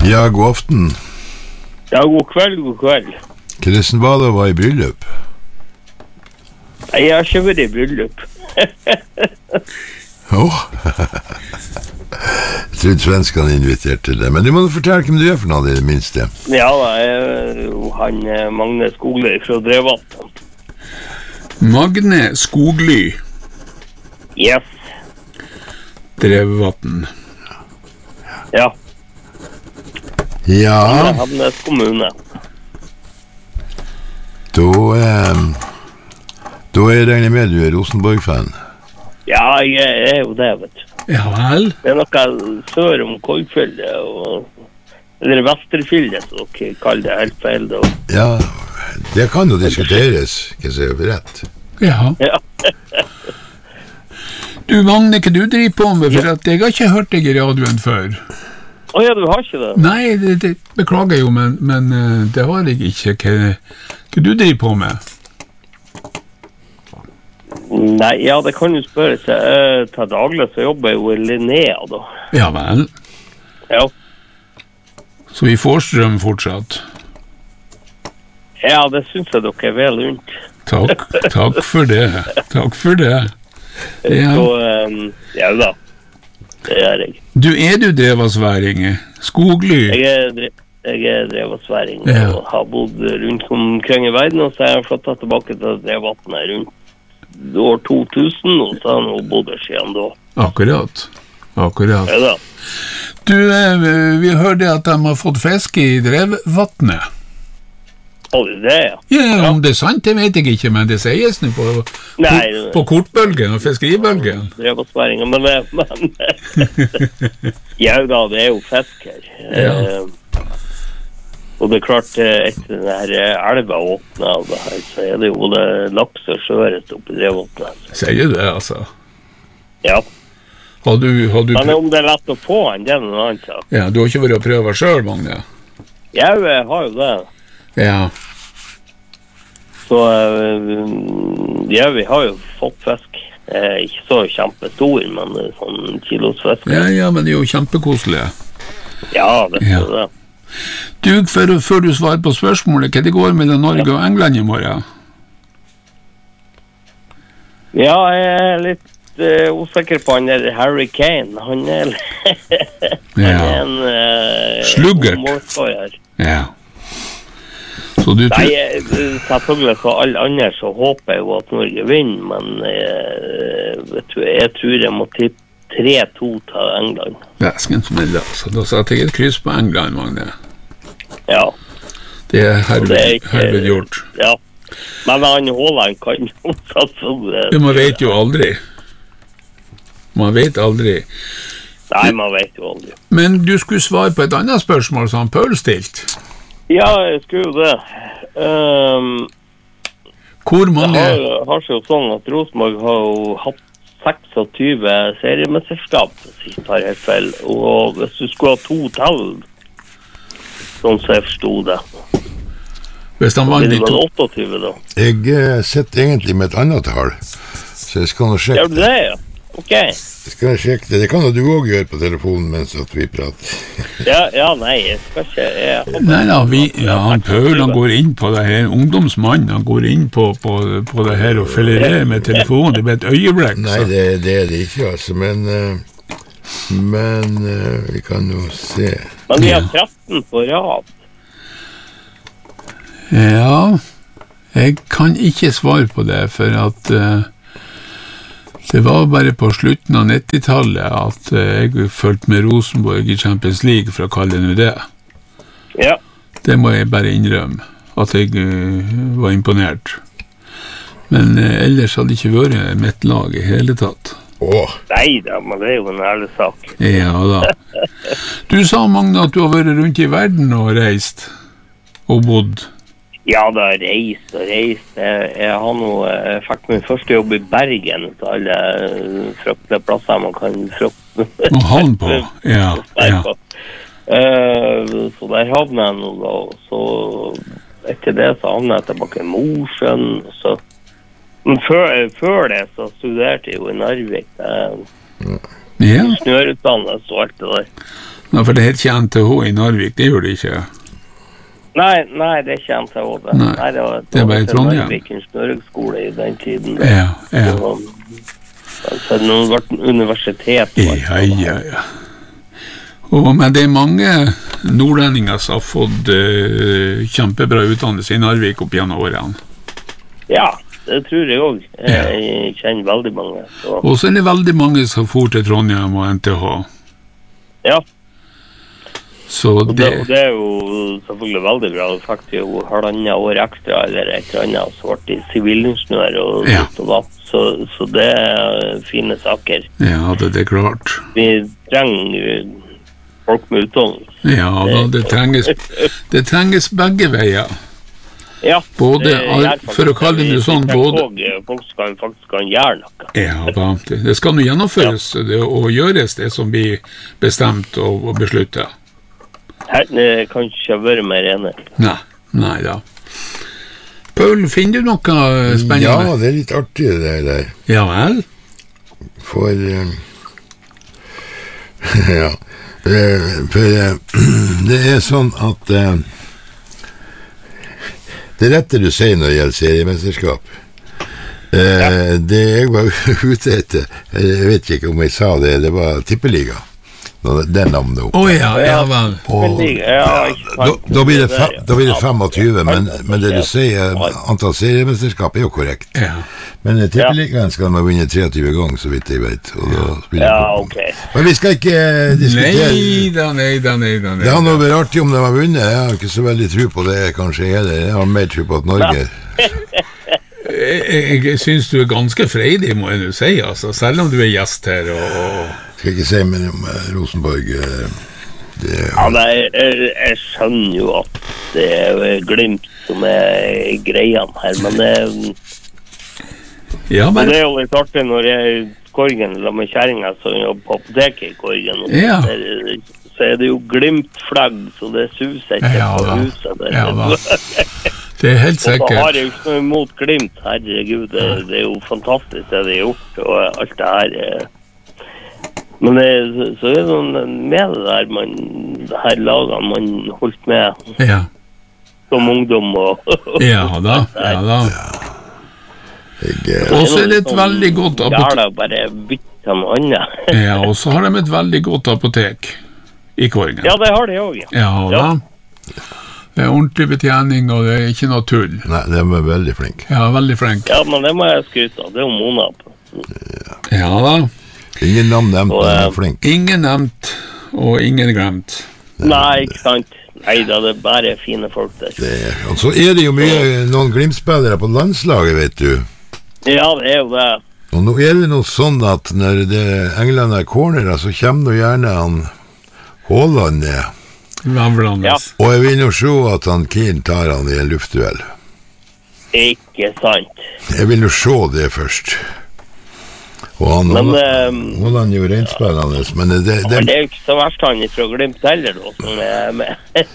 Ja, god aften. Ja, god kveld. Hvordan var det å være I bryllup? Jeg har ikke vært I bryllup. Jeg trodde svenskene inviterte til det, men du må fortelle hvem du for noe, det minste. Ja, jeg er jo han Magne Skogli fra Drevvatn. Magne Skogli. Yes. Drevvatn. Ja. Ja. Havnes kommune. Da regner jeg med du Rosenborg-fan. Ja, jeg er jo det, vet du. Ja vel? Det noe sør om Kolfjellet, eller Vesterfjellet, så dere kaller det helt feil da. Ja, det kan jo diskuteres, hva som rett. Ja. Du Magne, hva du driver på med, for at jeg har ikke hørt deg I radioen før. Ja, du har ikke det? Nei, det beklager jeg jo, men det har jeg ikke. Hva du driver på med? Nei, ja, det kan du spørre seg. Til daglig så jobber jeg jo I Linnea, da. Ja vel. Ja. Så vi får strøm fortsatt? Ja, det synes jeg dere vel rundt. Takk for det. Takk for det. Ja. Så, ja da. Det jeg. Du drevasværing? Skogly? Jeg er drevasværing, og har bodd rundt omkring I verden, og så har jeg flyttet tilbake til Drevvatn rundt år 2000, og så har jeg nå bodd her siden da. Akkurat. Ja da. Du, vi hørte at de har fått fisk I Drevvatnet. Det, ja. Ja, om det sant, det vet jeg ikke, men det sies nå på kortbølgen og fiskeribølgen. Drevasværingen, men ja da, det jo fisk her. Ja. Og det klart, etter denne elva åpnet av det her, så det jo det laks og sjøret oppe I Drevvatnet. Sier du det, altså? Ja. Har du men om det lett å få han, det noe annet sak. Ja, du har ikke vært å prøve selv, Magne? Ja, jeg har jo det. Ja. Så, ja, vi har jo fått fisk. Ikke så kjempestor, men sånn kilosfisk. Ja, men det jo kjempekoselig. Ja, det det. Du, før du svarer på spørsmålet, hva det går mellom Norge og England I morgen? Ja, jeg litt usikker på han der Harry Kane. Han en sluggert. Ja. Så du Nei, selvfølgelig for alle andre så håper jeg jo at Norge vinner, men vet du, jeg tror jeg må tippe 3-2 til England. Ja, skjønner altså. Da satte jeg et kryss på England, Magne. Ja. Det herved gjort. Ja. Men han Haaland kan jo satse. Man vet jo aldri. Nei, man vet jo aldri. Men du skulle svare på et annet spørsmål som Paul stilt. Ja, jeg skulle jo det. Hvor mange? Det har jo sånn at Rosenborg har jo hatt 26 seriemesterskap sist har jeg feil, og hvis du skulle ha 2 tall, sånn så jeg forstod det. Hvis han vant det var 28 da. Jeg sitter egentlig med et annet tall, så jeg skal nå sjekke det. Gjør du det, ja? Ok. Jeg skal sjekke det. Det kan jo du også gjøre på telefonen mens at vi prater. ja, nei, jeg skal ikke... Nei, Paul, han går inn på det her, ungdomsmann, han går inn på det her og fillerer med telefonen, det blir et øyeblikk. Nei, det det ikke, altså, men vi kan jo se. Men vi har 13 på rad. Ja, jeg kan ikke svare på det, for at... Det var bare på slutten av 90-tallet at jeg følte med Rosenborg I Champions League, for å kalle det det. Ja. Det må jeg bare innrømme, at jeg var imponert. Men ellers hadde det ikke vært mitt lag I hele tatt. Nei da, men det jo en ærlig sak. Ja da. Du sa, Magne, at du har vært rundt I verden og reist og bodd. Ja, det har reist. Jeg har nå fikk min første jobb I Bergen, til alle fruktelige plasser man kan frukte. Og havn på, ja. Så der havner jeg nå da, så etter det så havner jeg tilbake I Mosjøen, så men før det så studerte jeg jo I Narvik. Snørutdannelse og alt det der. Nei, for det heter ikke NTH i Narvik, det gjør det ikke. Nei, det er ikke NTH det. Nei, det er bare i Trondheim. Narvik en snørhøgskole i den tiden. Ja. Så det har vært universitet. Ja. Men det er mange nordlendinger som har fått kjempebra utdannelse i Narvik opp gjennom årene. Ja, det tror jeg også. Jeg kjenner veldig mange. Og så er det veldig mange som får til Trondheim og NTH. Ja. Så det er jo selvfølgelig veldig bra. Det fikk jo 1,5 år ekstra eller et eller annet, så ble de sivilingeniør og datt. Så det er fine saker. Ja, det er klart. Vi trenger folk med utdannelse. Ja, det trenges begge veier. Ja, både, for å kalle det sånn, folk skal faktisk gjøre noe. Ja, det skal nå gjennomføres og gjøres det som blir bestemt og besluttet. Det kan ikke være mer enig. Nei da. Paul, finner du noe spennende? Ja, det er litt artig det der. Ja vel? For det er sånn at det er rett det du sier når det gjelder seriemesterskap. Det jeg var ute etter, jeg vet ikke om jeg sa det, det var tippeliga. Det navnet opp. Ja vel. Da blir det 25, men det du sier, antall seriemesterskap er jo korrekt. Ja. Men tippeligaen skal man vinne 23 ganger, så vidt jeg vet. Ok. Men vi skal ikke diskutere. Nei da. Det hadde noe vært artig om de har vunnet. Jeg har ikke så veldig tro på det, kanskje heller. Jeg har mer tro på at Norge... Jeg synes du er ganske freidig, må jeg nå si, altså, selv om du er gjest her. Skal ikke si mer om Rosenborg. Jeg skjønner jo at det er Glimt som er greia her, men det er jo litt artig når jeg er i Korgen, eller med kjæringa som jobber på apoteket i Korgen, så er det jo Glimt-flagg, så det suser ikke på huset der. Det er helt sikkert. Og så har jeg jo ikke noe imot Glimt, herregud, det er jo fantastisk det de har gjort, og alt det her. Men så er det noe med det der, det her lagene man holdt med som ungdom. Ja da. Og så er det et veldig godt apotek. Bare bytte til noe annet. Ja, og så har de et veldig godt apotek i Korgen. Ja, det har de også. Ja da. Det er ordentlig betjening, og det er ikke noe tull. Nei, de er veldig flink. Ja, veldig flink. Ja, men det må jeg skryte av. Det er jo Mona. Ja da. Ingen navn nevnt, men de er flink. Ingen nevnt, og ingen glemt. Nei, ikke sant. Nei da, det er bare fine folk der. Og så er det jo noen Glimt-spillere på landslaget, vet du. Ja, det er jo det. Og nå er det noe sånn at når England er cornerer, så kommer nå gjerne han Haaland ned. Ja. Og jeg vil jo se at han Keane tar han i en luftduell. Ikke sant. Jeg vil jo se det først. Og Haaland er jo rentspillende, men det er jo ikke så verst han fra Glimt heller da, som er med.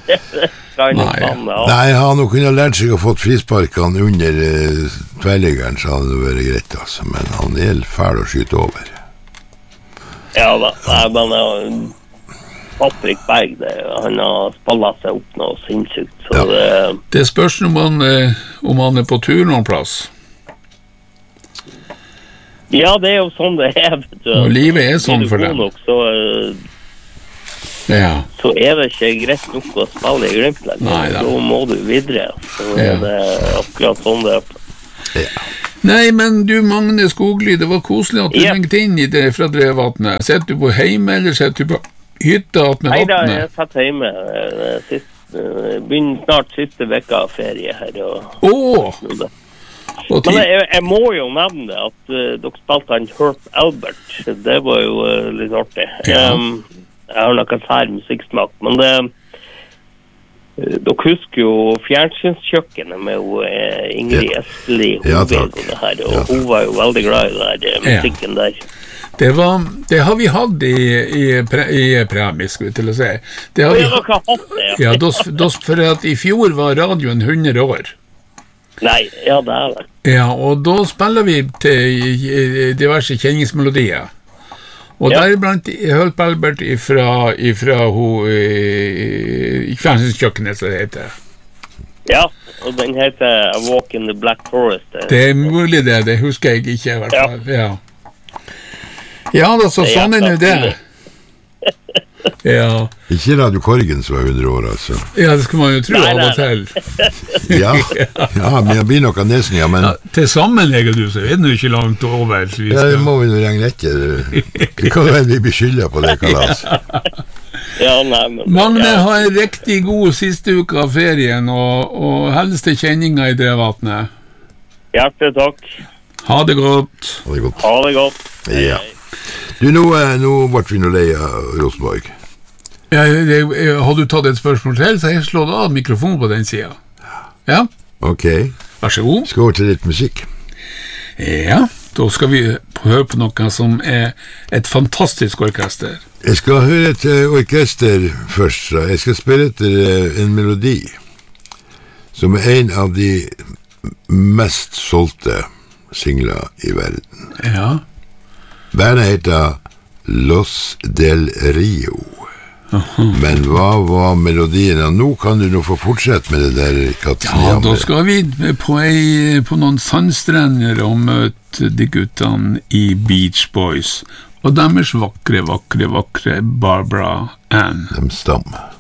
Nei, han kunne lært seg å få frisparkene under tverrliggeren, så hadde det vært greit, altså. Men han er fæl å skyte over. Ja da, men Patrick Berg, han har spallet seg opp noe sinnssykt. Så det spørs om han er på tur noen plass. Ja, det er jo sånn det er, vet du. Og livet er sånn for dem. Så er det ikke greit nok å spille i Glimt. Så må du videre. Så er det akkurat sånn det er. Nei, men du Magne Skogli, det var koselig at du ringte inn i det fra Drevvatnet. Sitter du på heime, eller sitter du på hytta med vattnet? Nei da, jeg satt hjemme. Begynner snart siste vekka av ferie her. Men jeg må jo nevne at dere spilte en Herb Albert. Det var jo litt artig. Jeg har noe sær musikksmak, men dere husker jo fjernsynskjøkkenet med Ingrid Esteli Hovig og det her, og hun var jo veldig glad i den musikken der. Det har vi hatt i premie, skulle jeg til å si. Det har vi hatt, for at i fjor var radioen 100 år. Nei, ja, det er det. Ja, og da spiller vi til diverse kjenningsmelodier. Og deriblant hørte Albert ifra Kvernskjøkkenet, som det heter. Ja, og den heter A Walk in the Black Forest. Det mulig det husker jeg ikke i hvert fall. Ja da, så sånn det det. Ja. Ikke Radio Korgen som var 100 år, altså. Ja, det skal man jo tro av og til. Ja, men det blir noe nesninger, men... Til sammen, du, så det jo ikke langt over. Det må vi jo regne etter. Det kan være vi beskylder på det, kalas. Magne, ha en riktig god siste uke av ferien, og helst til kjenninger i Drevvatnet. Hjertelig takk. Ha det godt. Ha det godt. Ja. Du, nå ble vi nå lei av Rosenborg. Har du tatt et spørsmål til, så har jeg slått av mikrofonen på den siden. Ja? Ok. Vær så god. Skal over til litt musikk. Ja, da skal vi høre på noe som et fantastisk orkester. Jeg skal høre et orkester først. Jeg skal spille etter en melodi som en av de mest solgte singler i verden. Ja. Bandet heter Los del Rio. Men hva var melodien? Nå kan du nå få fortsette med det der katten. Ja, da skal vi på noen sandstrender og møte de guttene i Beach Boys og deres vakre Barbara Ann. De stammer.